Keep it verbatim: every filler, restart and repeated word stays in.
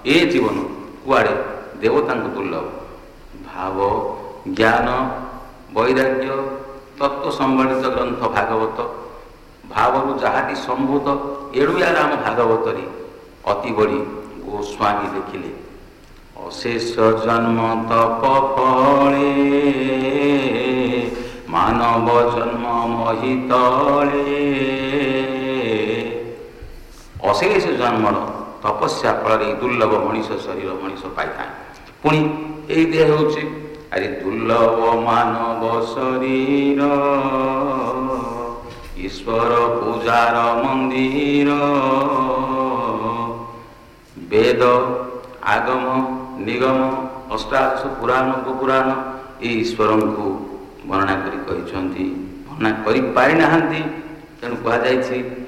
ଏ ଜୀବନ କୁଆଡ଼େ ଦେବତାଙ୍କୁ ଦୁର୍ଲଭ। ଭାବ ଜ୍ଞାନ ବୈରାଗ୍ୟ ତତ୍ତ୍ୱ ସମ୍ବଳିତ ଗ୍ରନ୍ଥ ଭାଗବତ ଭାବରୁ ଯାହାଟି ସମ୍ଭୂତ ଏଡ଼ୁଆ ରାମ ଭାଗବତରେ ଅତି ବଡ଼ି ଗୋସ୍ୱାମୀ ଲେଖିଲେ ଅଶେଷ ଜନ୍ମ ତପ ଫଳେ ମାନବ ଜନ୍ମ ମହିତଳେ। ଅଶେଷ ଜନ୍ମର ତପସ୍ୟା ଫଳରେ ଦୁର୍ଲଭ ମଣିଷ ଶରୀର ମଣିଷ ପାଇଥାଏ। ପୁଣି ଏଇ ଦେହ ହେଉଛି ଆରେ ଦୁର୍ଲଭ ମାନବ ଶରୀର ଈଶ୍ୱର ପୂଜାର ମନ୍ଦିର। ବେଦ ଆଗମ ନିଗମ ଅଷ୍ଟାଦଶ ପୁରାଣକୁ ପୁରାଣ ଏ ଈଶ୍ୱରଙ୍କୁ ବର୍ଣ୍ଣନା କରି କହିଛନ୍ତି, ବର୍ଣ୍ଣନା କରିପାରିନାହାନ୍ତି। ତେଣୁ କୁହାଯାଇଛି